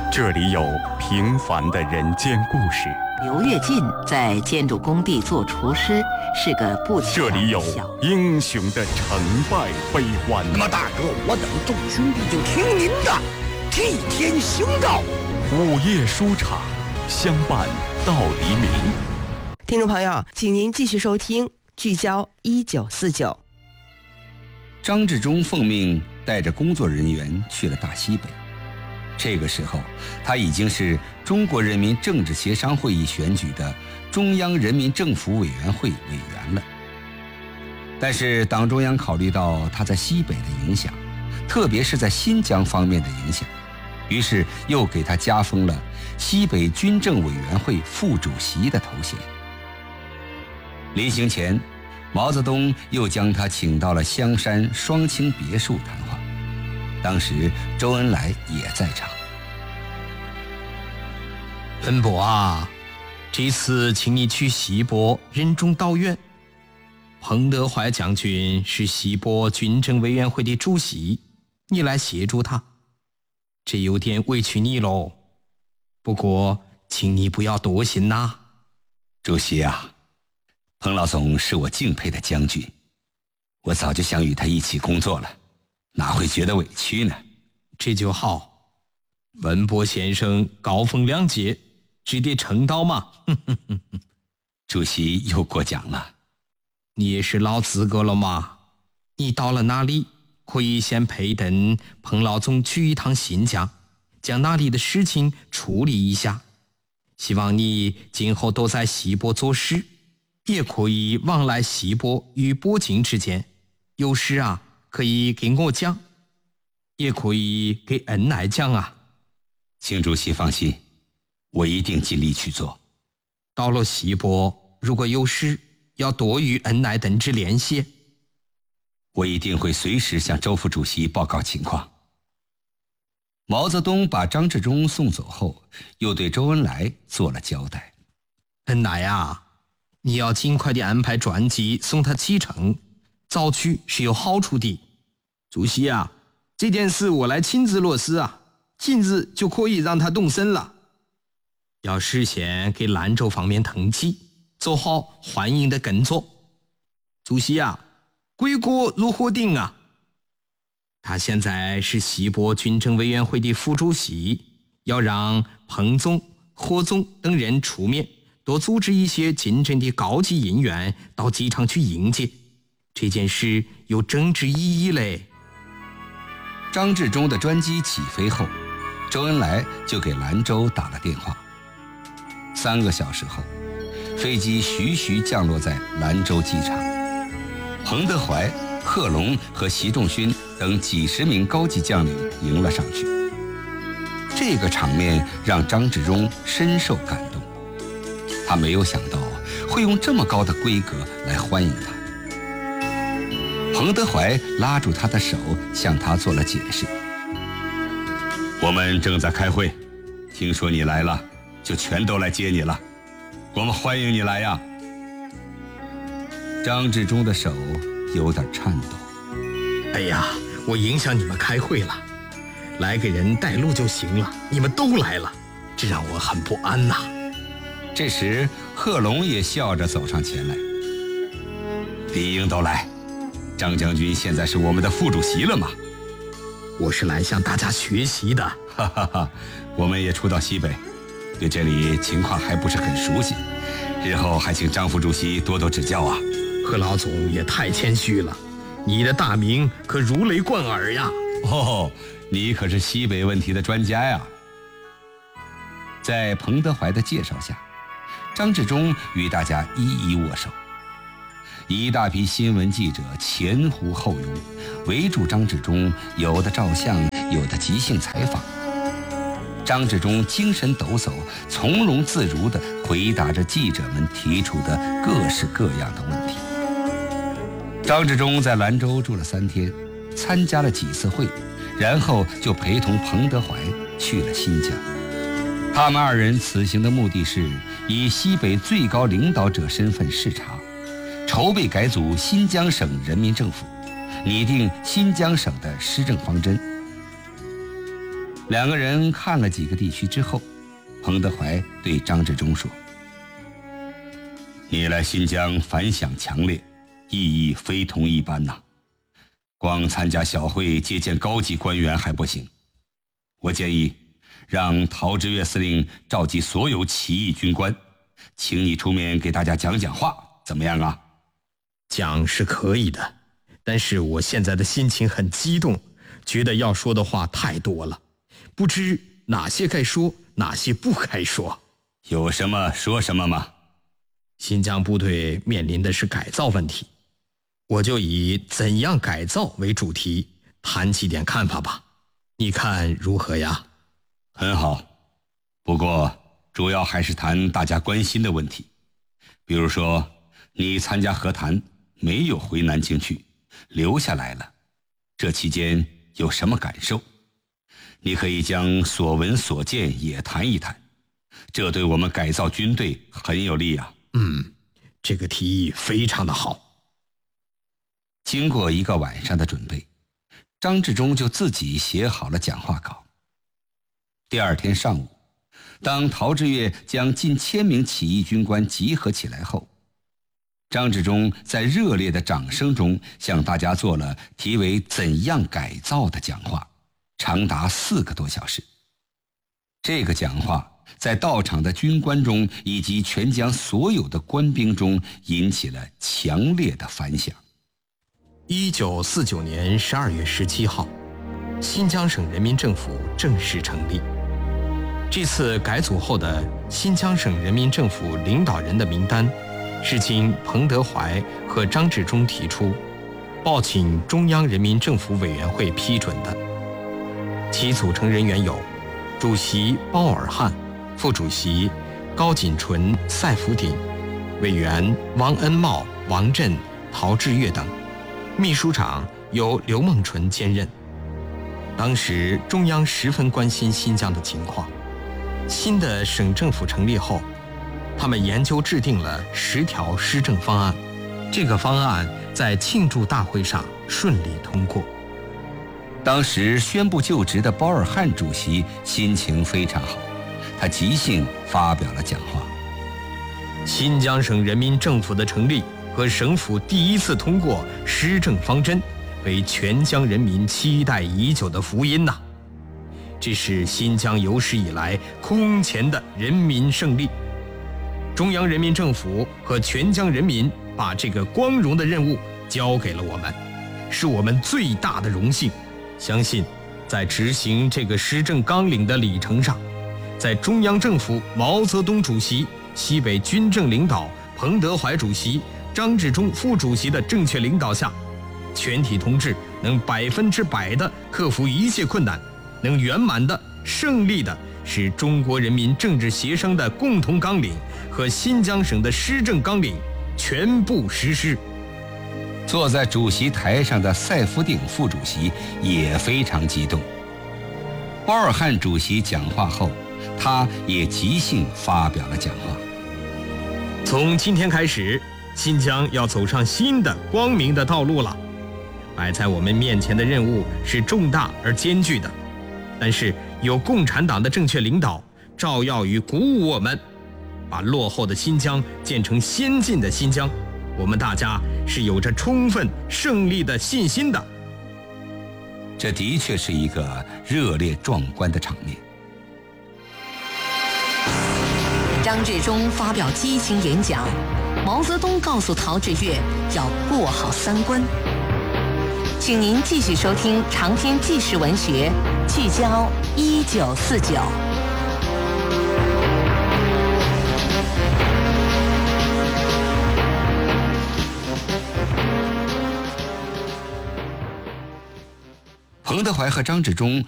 这里有平凡的人间故事， 刘跃进在建筑工地做厨师，是个不起眼的小。 这里有英雄的成败悲欢。 那么大哥，我等众兄弟就听您的，替天行道。 午夜书场，相伴到黎明。 听众朋友，请您继续收听聚焦1949。 张治中奉命带着工作人员去了大西北。这个时候，他已经是中国人民政治协商会议选举的中央人民政府委员会委员了。但是党中央考虑到他在西北的影响，特别是在新疆方面的影响，于是又给他加封了西北军政委员会副主席的头衔。临行前，毛泽东又将他请到了香山双清别墅谈话，当时周恩来也在场。 文博啊，这次请你去西柏任重道远。彭德怀将军是西柏军政委员会的主席，你来协助他，这有点委屈你喽。不过请你不要多心呐。 主席啊，彭老总是我敬佩的将军，我早就想与他一起工作了，哪会觉得委屈呢？ 这就好，文博先生高风亮节，值得称道嘛。 主席又过奖了。 你也是老资格了嘛，你到了那里可以先陪同彭老总去一趟新疆，将那里的事情处理一下。希望你今后都在西柏做事，也可以往来西柏与北京之间，有事啊可以给我讲，也可以给恩来讲啊。 请主席放心，我一定尽力去做。 到了西柏，如果有事，要多与恩来等之联系。 我一定会随时向周副主席报告情况。毛泽东把张治中送走后，又对周恩来做了交代。 恩来啊，你要尽快地安排专机送他启程，早去是有好处的。主席啊，这件事我来亲自落实啊，近日就可以让他动身了。要事先给兰州方面登记，做好欢迎的工作。主席啊，归国如何定啊？他现在是西柏军政委员会的副主席，要让彭总、霍总等人出面，多组织一些金正的高级人员到机场去迎接。这件事有政治意义嘞。 张治中的专机起飞后，周恩来就给兰州打了电话。3个小时后，飞机徐徐降落在兰州机场。彭德怀、贺龙和习仲勋等几十名高级将领迎了上去。这个场面让张治中深受感动，他没有想到会用这么高的规格来欢迎他。彭德怀拉住他的手，向他做了解释。我们正在开会，听说你来了，就全都来接你了，我们欢迎你来呀。张治中的手有点颤抖。 哎呀，我影响你们开会了，来个人带路就行了，你们都来了，这让我很不安呐。 这时贺龙也笑着走上前来。理应都来，张将军现在是我们的副主席了嘛。 我是来向大家学习的。 哈哈哈，我们也初到西北，对这里情况还不是很熟悉，日后还请张副主席多多指教啊。 贺老总也太谦虚了，你的大名可如雷贯耳呀。 哦，你可是西北问题的专家呀。在彭德怀的介绍下，张治中与大家一一握手。一大批新闻记者前呼后拥，围住张治中，有的照相，有的即兴采访。张治中精神抖擞，从容自如地回答着记者们提出的各式各样的问题。张治中在兰州住了3天，参加了几次会，然后就陪同彭德怀去了新疆。他们2人此行的目的是以西北最高领导者身份视察，筹备改组新疆省人民政府，拟定新疆省的施政方针。 两个人看了几个地区之后，彭德怀对张治中说：“你来新疆反响强烈，意义非同一般呐。光参加小会接见高级官员还不行，我建议让陶峙岳司令召集所有起义军官，请你出面给大家讲讲话，怎么样啊？” 讲是可以的，但是我现在的心情很激动，觉得要说的话太多了，不知哪些该说，哪些不该说。 有什么说什么吗？ 新疆部队面临的是改造问题，我就以怎样改造为主题，谈几点看法吧。你看如何呀？ 很好，不过主要还是谈大家关心的问题，比如说你参加和谈没有回南京去，留下来了，这期间有什么感受？你可以将所闻所见也谈一谈，这对我们改造军队很有利啊。 这个提议非常的好。 经过一个晚上的准备，张治中就自己写好了讲话稿。第二天上午，当陶峙岳将近1000名起义军官集合起来后，张治中在热烈的掌声中向大家做了题为“怎样改造”的讲话，长达4个多小时。这个讲话在到场的军官中以及全疆所有的官兵中引起了强烈的反响。 1949年12月17号，新疆省人民政府正式成立。这次改组后的新疆省人民政府领导人的名单是经彭德怀和张治中提出，报请中央人民政府委员会批准的。其组成人员有主席包尔汉、副主席高锦纯、赛福鼎，委员王恩茂、王震、陶峙岳等，秘书长由刘梦纯兼任。当时中央十分关心新疆的情况，新的省政府成立后，他们研究制定了10条施政方案，这个方案在庆祝大会上顺利通过。 当时宣布就职的包尔汉主席心情非常好，他即兴发表了讲话。 新疆省人民政府的成立和省府第一次通过施政方针，为全疆人民期待已久的福音呐！这是新疆有史以来空前的人民胜利。中央人民政府和全疆人民把这个光荣的任务交给了我们，是我们最大的荣幸。相信在执行这个施政纲领的里程上，在中央政府毛泽东主席、西北军政领导彭德怀主席、张治中副主席的正确领导下，全体同志能100%地克服一切困难，能圆满的、胜利的使中国人民政治协商的共同纲领和新疆省的施政纲领全部实施。 坐在主席台上的赛福鼎副主席也非常激动。包尔汉主席讲话后，他也即兴发表了讲话。 从今天开始，新疆要走上新的光明的道路了。摆在我们面前的任务是重大而艰巨的，但是有共产党的正确领导，照耀与鼓舞我们，把落后的新疆建成先进的新疆，我们大家是有着充分胜利的信心的。 这的确是一个热烈壮观的场面。 张治中发表激情演讲，毛泽东告诉陶峙岳要过好3关。请您继续收听长篇纪实文学《聚焦1949》。 彭德怀和张治中